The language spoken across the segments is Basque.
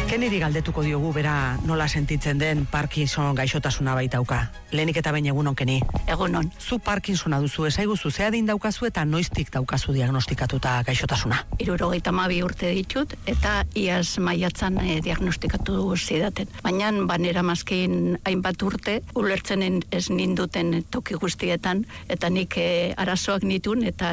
Keniri galdetuko diogu bera nola sentitzen den Parkinson gaixotasuna baitauka. Lehenik eta behin egunon, Keni. Egunon. Zu Parkinsona duzu, esaiguzu, ze adin daukazu eta noiztik daukazu diagnostikatuta gaixotasuna? 72 urte ditut eta iaz maiatzan diagnostikatu zidaten. Baina banera mazkin hainbat urte, ulertzen ez ninduten toki guztietan, eta nik arazoak nitun eta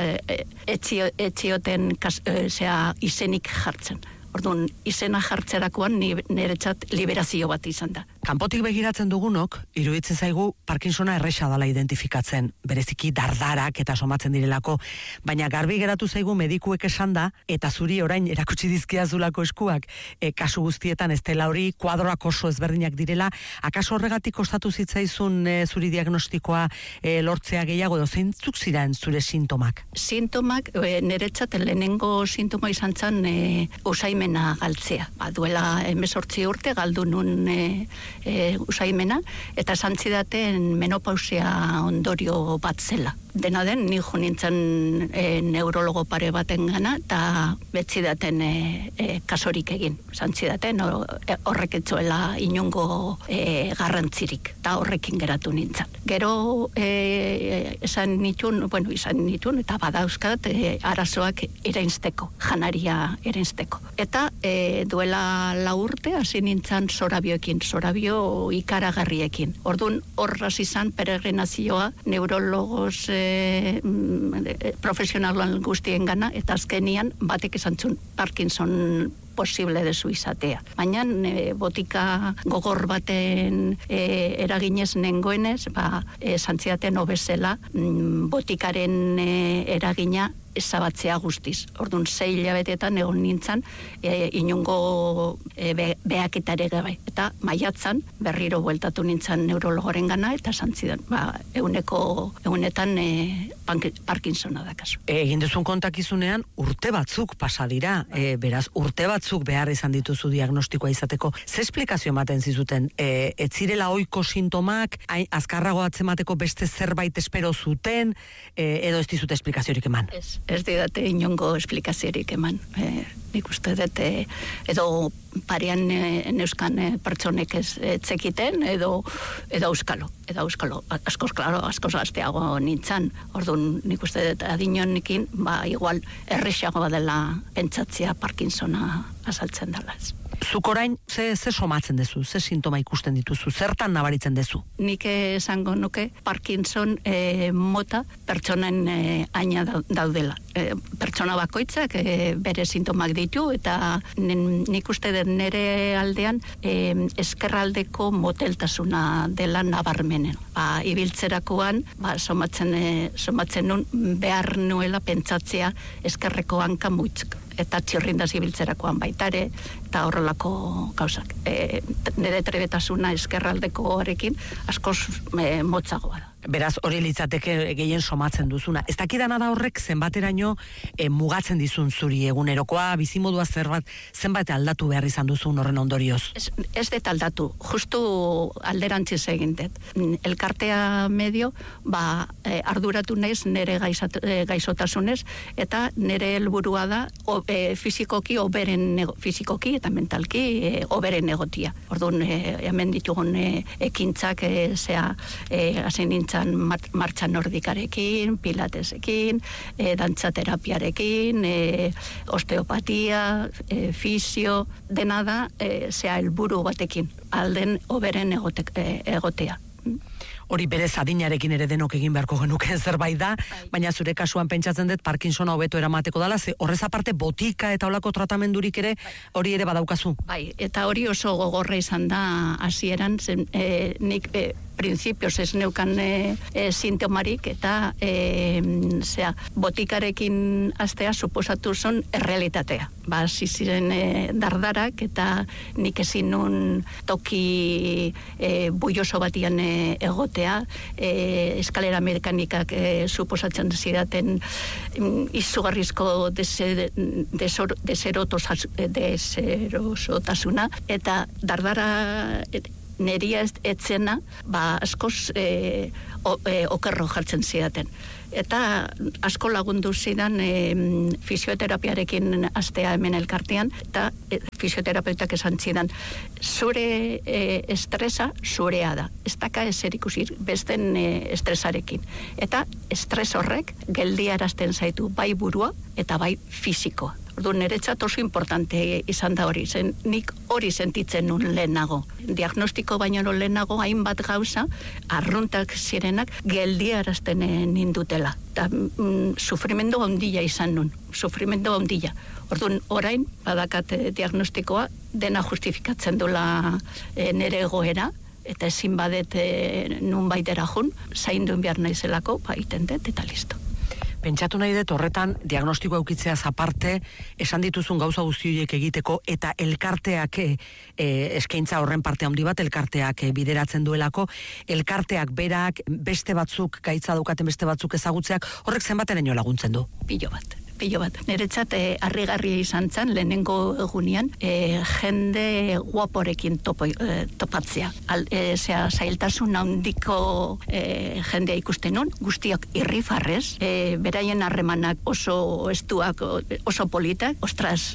etxioten izenik jartzen. Orduan, izena jartzerakoan niretzat liberazio bat izan da. Kanpotik begiratzen dugunok, iruditzen zaigu Parkinsona erresa dela identifikatzen, bereziki dardarak eta somatzen direlako, baina garbi geratu zaigu medikuek esan da, eta zuri orain erakutsi dizkiazulako eskuak, kasu guztietan ez dela hori, kuadroak oso ezberdinak direla, akaso horregatik kostatu zitzaizun zuri diagnostikoa lortzea gehiago, edo zeintzuk ziren zure sintomak? Sintomak, niretzat lehenengo sintoma izan zen usaimena galtzea. Duela 18 urte galdu nun usaimena, eta santzidaten menopausia ondorio bat zela. Dena den, ni jo nintzen neurologo pare baten gana, eta betzidaten kasorik egin. Santzidaten horrek etzuela inungo garrantzirik, eta horrekin geratu nintzen. Gero izan nitun, eta badauzkat arazoak erainzteko, janaria erainzteko. Eta duela 4 urte hasi nintzen zorabioekin, zorabio ikaragarriekin. Orduan horraz izan peregrinazioa neurologos profesionalan guztien gana, eta azkenian batek esan zuen Parkinson posible dezu izatea. Baina botika gogor baten eraginez nengoenez, santzidaten hobezela botikaren eragina ezabatzea guztiz. Orduan, 6 hilabetetan egon nintzen inungo behaketare gabe. Eta maiatzan berriro bueltatu nintzen neurologoren gana, eta santzidan, egunetan Parkinsona da kasu. Egin duzun kontakizunean urte batzuk pasa dira, beraz urte batzuk behar izan dituzu diagnostikoa izateko. Ze esplikazio ematen zizuten? Ez zirela ohiko sintomak, azkarrago atzemateko beste zerbait espero zuten, edo ez dizute esplikaziorik eman? Ez didate inongo esplikaziorik eman. Nik uste dut, edo parean neuskan pertsonek ez zekiten, edo euskalo. Askoz asteago nintzen. Orduan, nik uste dut adinonekin, igual erresago dela pentsatzea Parkinsona azaltzen dela. Zuk orain, ze somatzen dezu, ze sintoma ikusten dituzu, zertan nabaritzen dezu? Nik esango nuke Parkinson mota pertsonen aina daudela. Pertsona bakoitzak bere sintomak ditu, eta nik uste dut nire aldean eskerraldeko moteltasuna dela nabarmenen. Ibiltzerakoan, somatzen nun behar nuela pentsatzea eskerreko hanka muitzk, eta txirrindaz ibiltzerakoan baitare, eta horrelako gauzak. Nire trebetasuna eskerraldeko horrekin askoz motzagoa da. Beraz, hori litzateke gehien somatzen duzuna. Ez dakidana da horrek zenbateraino mugatzen dizun zuri egunerokoa, bizimodua zenbat aldatu behar izan duzun horren ondorioz? Ez dut aldatu, justu alderantziz egin dut. Elkartea medio, arduratu naiz nire gaixotasunez, eta nire helburua da fizikoki eta mentalki oberen egotia. Orduan, hemen ditugun ekintzak, hasi nintzen martxa nordikarekin, pilatesekin, dantzaterapiarekin, osteopatia, fisio, dena da, helburu batekin, alden oberen egotea. Hori berez adinarekin ere denok egin beharko genuke zerbait da, baina zure kasuan pentsatzen dut Parkinsona hobeto eramateko dela, ze horrez aparte botika eta olako tratamendurik ere hori ere badaukazu. Bai, eta hori oso gogorra izan da hasieran, nik printzipioz ez neukan sintomarik, eta botikarekin astea suposatu zon errealitatea. Hasi ziren dardarak, eta nik ezin nun toki buioso batian egotea, eskalera mekanikak suposatzen zidaten izugarrizko deserosotasuna, eta dardara neria etzena, askoz okerro jartzen zidaten. Eta asko lagundu zidan fisioterapiarekin astea hemen elkartean, eta fisioterapeutak esan zidan, zure estresa zurea da. Ez daka ezer ikusi besten estresarekin. Eta estres horrek geldiarazten zaitu bai burua eta bai fisikoa. Orduan, niretzat oso importante izan da hori, nik hori sentitzen nun lehenago. Diagnostiko baino lehenago hainbat gauza, arruntak zirenak geldiarazten nindutela. Eta sufrimendu handia izan nun, sufrimendu handia. Orduan, orain, badakat diagnostikoa, dena justifikatzen dula nire egoera, eta ezin badet nun baitera jun, zainduen behar naizelako, iten dut, eta listo. Pentsatu nahi dut horretan diagnostikoa eukitzeaz aparte, esan dituzun gauza guztioiek egiteko eta elkarteak eskaintza horren parte handi bat elkarteak bideratzen duelako, elkarteak berak beste batzuk gaitza daukaten beste batzuk ezagutzeak horrek zenbateraino laguntzen du? Pilo bat. Niretzat harrigarria izan zen lehenengo egunean jende guaporekin topatzea. Zailtasun handiko jendea ikusten nun, guztiak irrifarrez, beraien harremanak oso estuak, oso politak, ostras,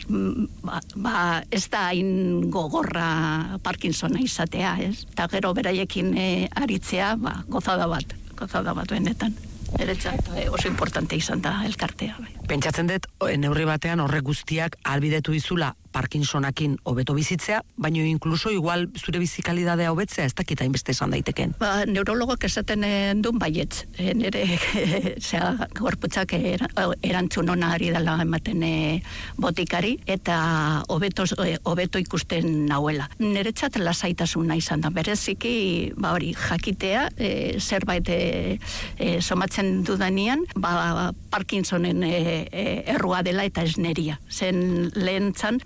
ez da hain gogorra Parkinsona izatea, ez? Eta gero beraiekin aritzea, gozada bat benetan. Niretzat oso importante izan da elkartea. Pentsatzen dut, neurri batean horrek guztiak ahalbidetu dizula Parkinsonakin hobeto bizitzea, baino inkluso igual zure bizikalidadea hobetzea, ez dakit hainbeste esan daiteken. Neurologok esaten duen baietz. Nire gorputzak erantzun ona ari dela ematen botikari, eta hobeto ikusten nahuela. Niretzat lasaitasuna izan da. Bereziki, hori, jakitea, zerbait somatzen dudanean, Parkinsonen errua dela eta esneria. Zen lehen zan,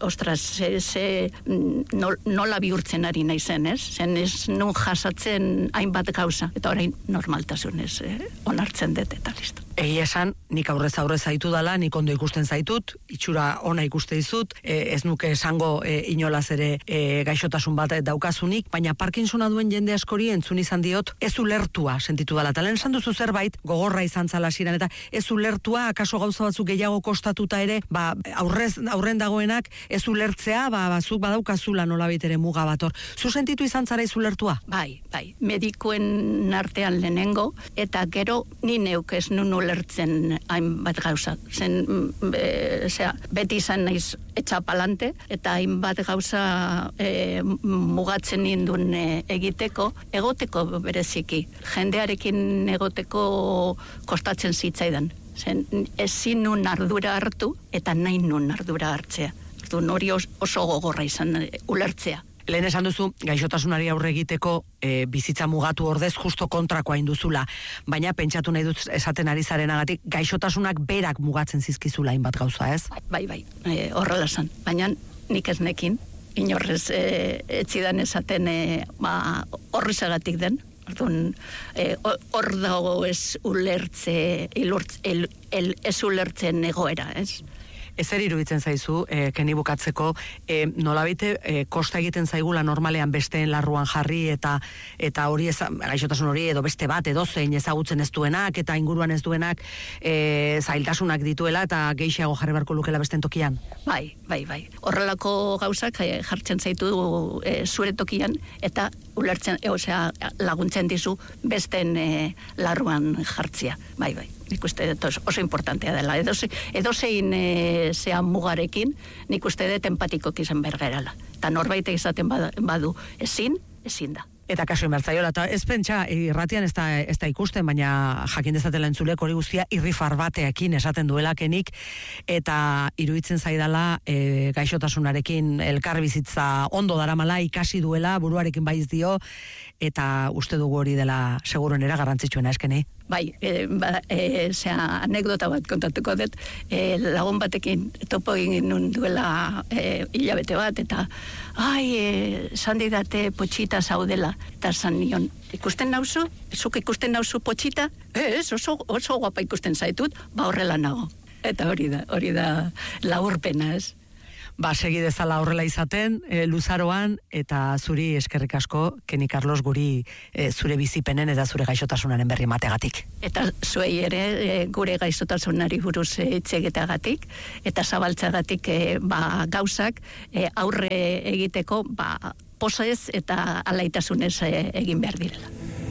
nola bihurtzen ari naizen, ez? Zen ez nun jasatzen hainbat gauza, eta orain normaltasunez onartzen dut eta listo. Egia esan, nik aurrez zaitu dala, nik ondo ikusten zaitut, itxura ona ikuste dizut, ez nuke esango inolaz ere gaixotasun bat daukazunik, baina Parkinsona duen jende askori entzun izan diot, ez ulertua sentitu dala. Talen esan duzu zerbait, gogorra izan zala ziren, eta ez ulertua, akaso gauza batzuk gehiago kostatuta ere, aurren dagoenak, ez ulertzea, zuk badaukazula nolabait ere muga bat hor. Zu sentitu izan zara ez ulertua? Bai, medikuen artean lehenengo, eta gero ni neuk ez nun ulertzen hainbat gauza. Beti izan naiz etxapalante, eta hainbat gauza mugatzen nindun egoteko bereziki. Jendearekin egoteko kostatzen zitzaidan. Ezin nun ardura hartu, eta nahi nun ardura hartzea. Hori oso gogorra izan ulertzea. Lehen esan duzu, gaixotasunari aurre egiteko bizitza mugatu ordez justo kontrakoa induzula, baina pentsatu nahi dut esaten ari zarenagatik, gaixotasunak berak mugatzen zizkizula hainbat gauza, ez? Bai, horrela esan. Baina nik ez nekin, inorrez etzidan esaten horrizagatik den. Hor dago ez ulertzen egoera, ez? Ezer iruditzen zaizu, keni bukatzeko, nolabite kosta egiten zaigula normalean besteen larruan jarri eta hori gaixotasun hori edo beste bat edo zein ezagutzen ez duenak eta inguruan ez duenak zailtasunak dituela eta gehiago jarri barko lukela besten tokian? Bai. Horrelako gauzak jartzen zaitu zure tokian eta ulertzen, laguntzen dizu besten larruan jartzia. Bai. Nik uste dut oso importantea dela. Edo zein zean mugarekin, nik uste dut empatikoak izan bergerala. Eta norbait izaten badu ezin da. Eta kaso inbertzaiola, eta ez pentsa, irratian ez da ikusten, baina jakin dezatela entzulek hori guztia irrifar bateekin esaten duelakenik, eta iruditzen zaidala gaixotasunarekin elkarbizitza ondo daramala ikasi duela, buruarekin baiz dio, eta uste dugu hori dela seguruenera garrantzitsuena eskeni. Bai, anekdota bat kontatuko dut, lagun batekin topo egin nun duela hilabete bat, eta esan didate potxita zaudela, eta zan nion, ikusten nauzu? Zuk ikusten nauzu potxita? Ez, oso guapa ikusten zaitut, horrela nago. Eta hori da laburpena, ez? Segi dezala horrela izaten, luzaroan, eta zuri eskerrik asko, Keni Carlos, guri zure bizipenen eta zure gaixotasunaren berri emategatik. Eta zuei ere gure gaixotasunari buruz etxegetagatik, eta zabaltzagatik gauzak aurre egiteko posez eta alaitasunez egin behar direla.